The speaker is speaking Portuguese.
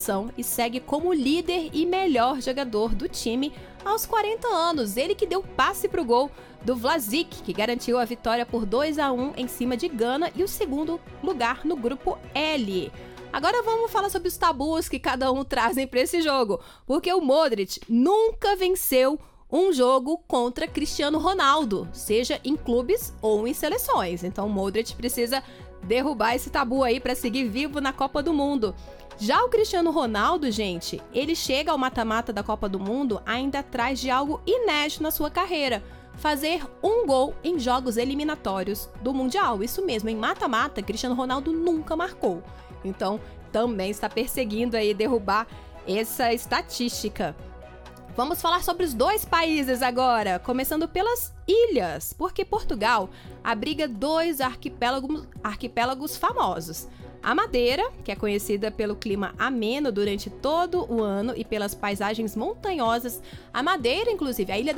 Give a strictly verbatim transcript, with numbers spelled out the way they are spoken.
e segue como líder e melhor jogador do time aos quarenta anos. Ele que deu passe para o gol do Vlasic, que garantiu a vitória por dois a um em cima de Gana e o segundo lugar no grupo L. Agora vamos falar sobre os tabus que cada um trazem para esse jogo, porque o Modric nunca venceu um jogo contra Cristiano Ronaldo, seja em clubes ou em seleções. Então o Modric precisa derrubar esse tabu aí para seguir vivo na Copa do Mundo. Já o Cristiano Ronaldo, gente, ele chega ao mata-mata da Copa do Mundo ainda atrás de algo inédito na sua carreira: fazer um gol em jogos eliminatórios do Mundial. Isso mesmo, em mata-mata, Cristiano Ronaldo nunca marcou. Então, também está perseguindo aí derrubar essa estatística. Vamos falar sobre os dois países agora, começando pelas ilhas, porque Portugal abriga dois arquipélagos, arquipélagos famosos. A Madeira, que é conhecida pelo clima ameno durante todo o ano e pelas paisagens montanhosas. A Madeira, inclusive, a ilha da